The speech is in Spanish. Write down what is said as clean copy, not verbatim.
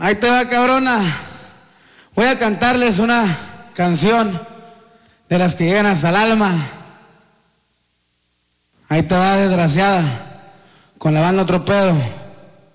Ahí te va, cabrona. Voy a cantarles una canción de las que llegan hasta el alma. Ahí te va, desgraciada, con la banda Otro Pedo.